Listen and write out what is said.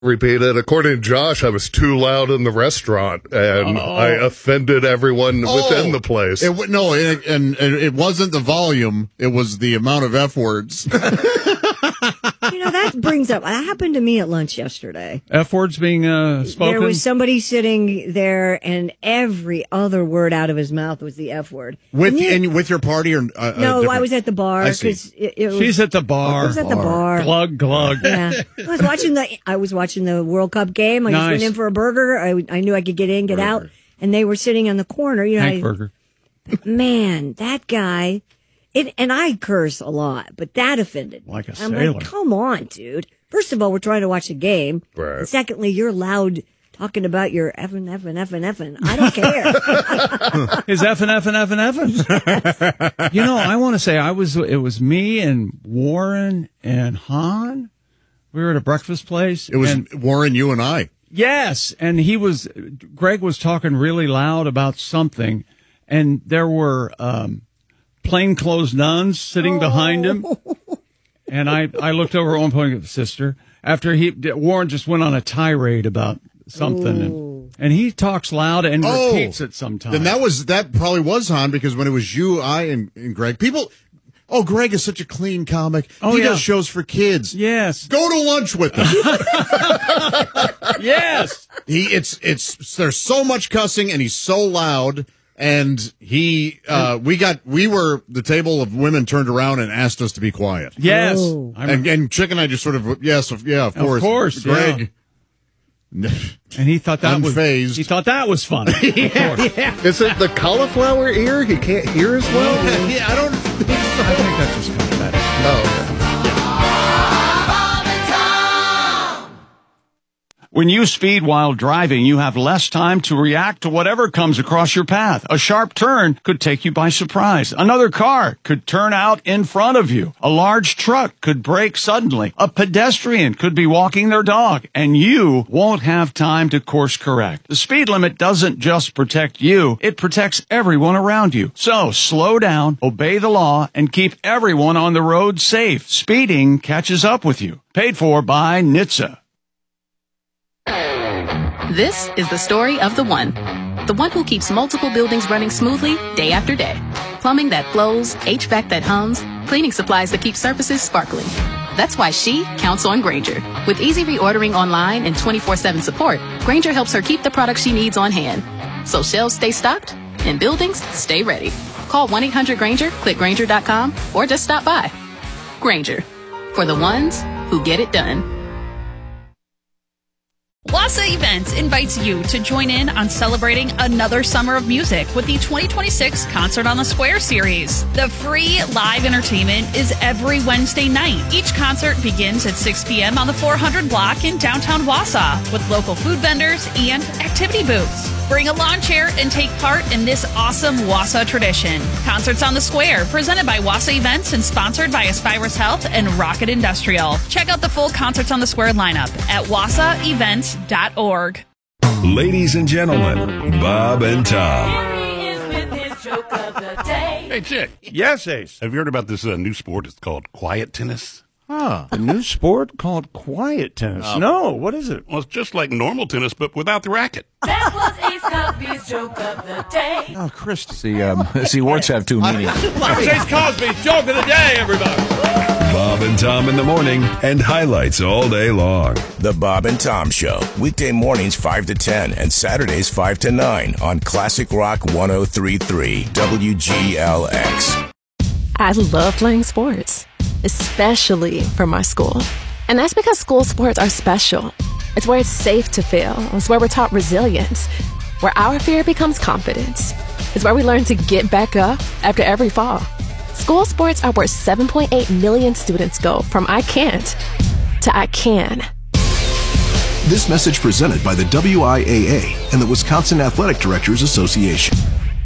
repeat it. According to Josh, I was too loud in the restaurant, and I offended everyone within the place. And it wasn't the volume; it was the amount of F words. That brings up. That happened to me at lunch yesterday. F words being spoken. There was somebody sitting there, and every other word out of his mouth was the F word. With your party or no? I was at the bar because she's at the bar. I was at the bar. Glug glug. Yeah, I was watching the World Cup game. I just went in for a burger. I knew I could get in, get out, and they were sitting on the corner. Hank Burger. Man, that guy. And I curse a lot, but that offended me. Like a I'm sailor. like, come on, dude. First of all, we're trying to watch a game. Right. And secondly, you're loud talking about your effing. I don't care. His effing. I want to say it was me and Warren and Han. We were at a breakfast place. It was Warren, you and I. Yes. And Greg was talking really loud about something. And there were, plainclothes nuns sitting behind him. And I looked over at one point at the sister after Warren just went on a tirade about something. And he talks loud and repeats it sometimes. Then that probably was Han, because when it was you, I, and Greg, Greg is such a clean comic. He does shows for kids. Yes. Go to lunch with him. Yes. There's so much cussing and he's so loud. And we were the table of women turned around and asked us to be quiet. Yes. And Chick and I just sort of, of course. Of course. Greg. Yeah. And he thought that unfazed. He thought that was funny. Yeah. Is it the cauliflower ear? He can't hear as well? Yeah, I don't think so. I think that's just cosmetic. Oh, okay. When you speed while driving, you have less time to react to whatever comes across your path. A sharp turn could take you by surprise. Another car could turn out in front of you. A large truck could brake suddenly. A pedestrian could be walking their dog, and you won't have time to course correct. The speed limit doesn't just protect you, it protects everyone around you. So slow down, obey the law, and keep everyone on the road safe. Speeding catches up with you. Paid for by NHTSA. This is the story of the one who keeps multiple buildings running smoothly day after day. Plumbing that flows, HVAC that hums, cleaning supplies that keep surfaces sparkling. That's why she counts on Grainger. With easy reordering online and 24/7 support, Grainger helps her keep the products she needs on hand. So shelves stay stocked and buildings stay ready. Call 1-800-GRAINGER, click Grainger.com, or just stop by. Grainger, for the ones who get it done. Wassa Events invites you to join in on celebrating another summer of music with the 2026 Concert on the Square series. The free live entertainment is every Wednesday night. Each concert begins at 6 p.m. on the 400 block in downtown Wausau with local food vendors and activity booths. Bring a lawn chair and take part in this awesome Wausau tradition. Concerts on the Square, presented by Wassa Events and sponsored by Aspirus Health and Rocket Industrial. Check out the full Concerts on the Square lineup at wassaevents.org. Ladies and gentlemen, Bob and Tom. Hey, Chick. Yes, Ace. Have you heard about this new sport? It's called quiet tennis. A new sport called quiet tennis. No, what is it? Well, it's just like normal tennis, but without the racket. That was Ace Cosby's joke of the day. Oh, Christy. See, words have two meanings. It's Ace Cosby's joke of the day, everybody. Bob and Tom in the morning and highlights all day long. The Bob and Tom Show, weekday mornings 5 to 10 and Saturdays 5 to 9 on Classic Rock 103.3 WGLX. I love playing sports, especially for my school. And that's because school sports are special. It's where it's safe to fail. It's where we're taught resilience, where our fear becomes confidence. It's where we learn to get back up after every fall. School sports are where 7.8 million students go from I can't to I can. This message presented by the WIAA and the Wisconsin Athletic Directors Association.